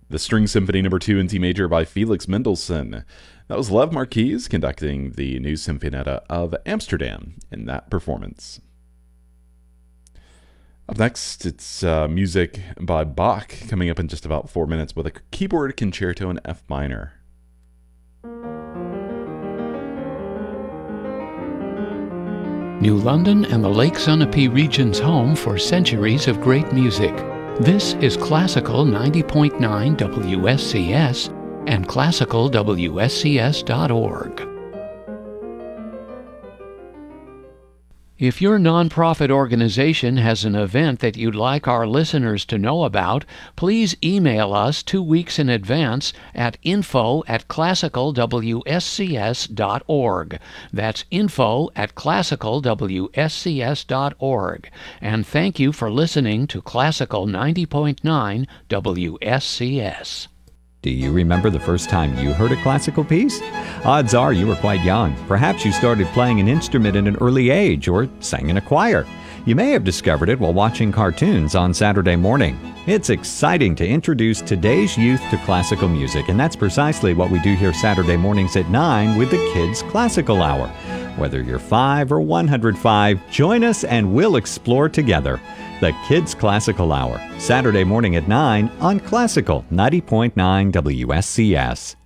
The String Symphony No. 2 in D major by Felix Mendelssohn. That was Lev Marquis conducting the new Sinfonietta of Amsterdam in that performance. Up next, it's music by Bach, coming up in just about 4 minutes with a keyboard concerto in F minor. New London and the Lake Sunapee region's home for centuries of great music. This is Classical 90.9 WSCS and classicalwscs.org. If your nonprofit organization has an event that you'd like our listeners to know about, please email us 2 weeks in advance at info@classicalwscs.org. That's info@classicalwscs.org. And thank you for listening to Classical 90.9 WSCS. Do you remember the first time you heard a classical piece? Odds are you were quite young. Perhaps you started playing an instrument at an early age or sang in a choir. You may have discovered it while watching cartoons on Saturday morning. It's exciting to introduce today's youth to classical music, and that's precisely what we do here Saturday mornings at 9 with the Kids Classical Hour. Whether you're 5 or 105, join us and we'll explore together. The Kids Classical Hour, Saturday morning at 9 on Classical 90.9 WSCS.